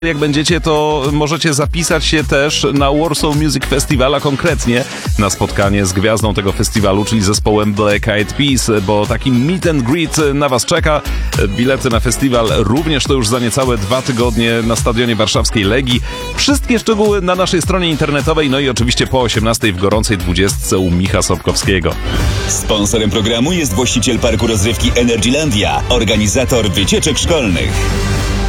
Jak będziecie, to możecie zapisać się też na Warsaw Music Festival, a konkretnie na spotkanie z gwiazdą tego festiwalu, czyli zespołem Black Eyed Peas, bo taki meet and greet na was czeka. Bilety na festiwal również to już za niecałe 2 tygodnie na stadionie warszawskiej Legii. Wszystkie szczegóły na naszej stronie internetowej, no i oczywiście po 18 w gorącej 20 u Micha Sobkowskiego. Sponsorem programu jest właściciel parku rozrywki Energylandia, organizator wycieczek szkolnych.